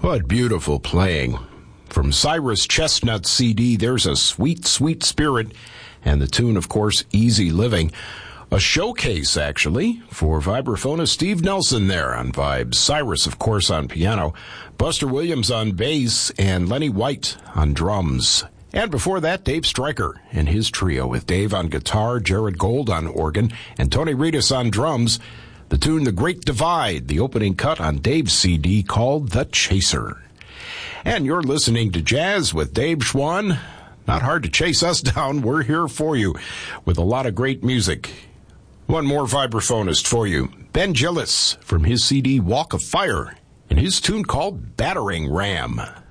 What beautiful playing. From Cyrus Chestnut CD, there's a sweet, sweet spirit. And the tune, of course, Easy Living. A showcase, actually, for vibraphonist Steve Nelson there on vibes. Cyrus, of course, on piano. Buster Williams on bass. And Lenny White on drums. And before that, Dave Stryker and his trio with Dave on guitar, Jared Gold on organ, and Tony Reedus on drums. The tune The Great Divide, the opening cut on Dave's CD called The Chaser. And you're listening to Jazz with Dave Schwann. Not hard to chase us down. We're here for you with a lot of great music. One more vibraphonist for you. Ben Gillis from his CD Walk of Fire and his tune called Battering Ram.